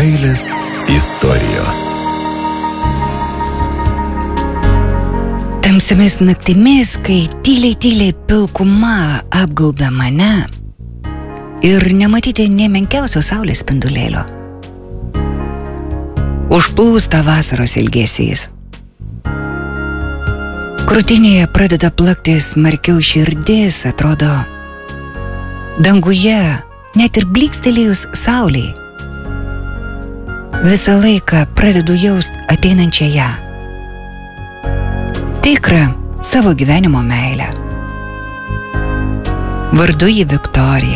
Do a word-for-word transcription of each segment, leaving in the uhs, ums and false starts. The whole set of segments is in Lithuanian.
Meilės istorijos. Tamsiamis naktimis, kai tyliai tyliai pilkuma apgaubia mane ir nematyti nė menkiausio saulės spindulėlio, užplūsta vasaros ilgesys. Krūtinėje pradeda plakti smarkiau širdis, atrodo, danguje, net ir blykstelėjus saulei, visą laiką pradedu jaust ateinančią ją. Tikrą savo gyvenimo meilę. Vardu ji Viktorija.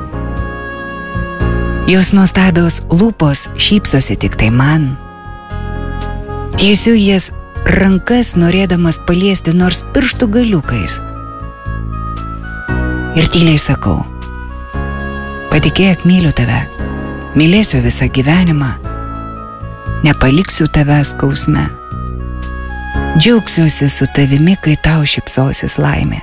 Jos nuostabios lūpos šypsosi tik tai man. Tiesiu jas rankas norėdamas paliesti nors pirštų galiukais. Ir tyliai sakau: patikėk, myliu tave, mylėsiu visą gyvenimą, nepaliksiu tavęs skausme. Džiaugsiuosi su tavimi, kai tau šypsosis laimė.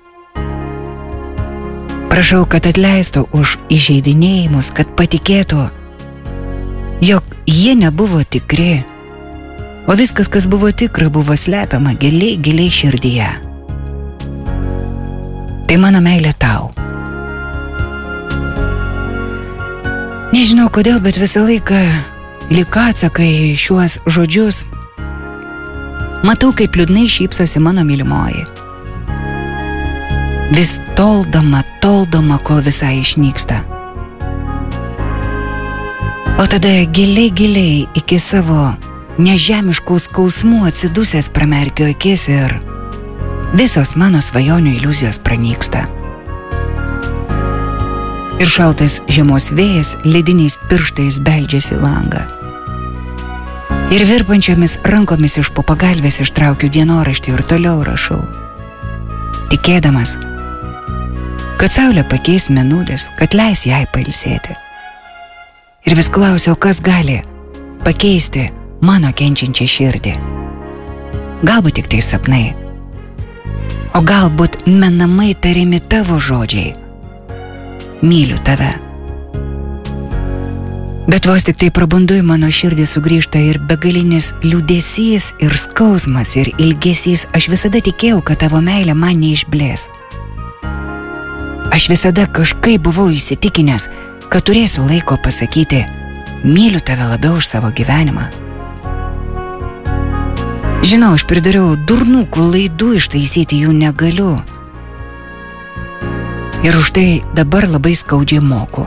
Prašau, kad atleistų už įžeidinėjimus, kad patikėtų, jog jie nebuvo tikri, o viskas, kas buvo tikra, buvo slepiama giliai, giliai širdyje. Tai mano meilė tau. Nežinau kodėl, bet visą laiką lyg atsakai šiuos žodžius matau, kaip liūdnai šypsosi mano mylimoji. Vis toldama, toldama, kol visai išnyksta. O tada giliai, giliai iki savo nežemiškų skausmų atsidusęs pramerkiu akis ir visos mano svajonių iliuzijos pranyksta. Ir šaltas žiemos vėjas lediniais pirštais beldžiasi į langą. Ir virpančiomis rankomis iš po pagalvės ištraukiu dienoraštį ir toliau rašau, tikėdamas, kad saulė pakeis mėnulis, kad leis jai pailsėti. Ir vis klausiau, kas gali pakeisti mano kenčiančią širdį. Galbūt tik tai sapnai, o galbūt menamai tariami tavo žodžiai: myliu tave. Bet vos tik tai prabundu, į mano širdį sugrįžta ir begalinis liūdesys, ir skausmas, ir ilgesys. Aš visada tikėjau, kad tavo meilė man neišblės. Aš visada kažkaip buvau įsitikinęs, kad turėsiu laiko pasakyti: myliu tave labiau už savo gyvenimą. Žinau, aš pridariau durnų klaidų, ištaisyti jų negaliu. Ir už tai dabar labai skaudžiai moku.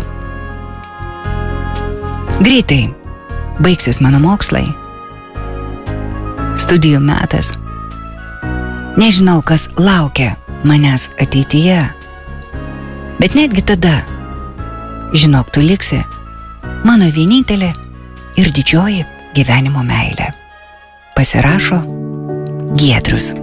Greitai baigsis mano mokslai, studijų metas. Nežinau, kas laukia manęs ateityje, bet netgi tada, žinok, tu liksi mano vienintelė ir didžioji gyvenimo meilė. Pasirašo Giedrius.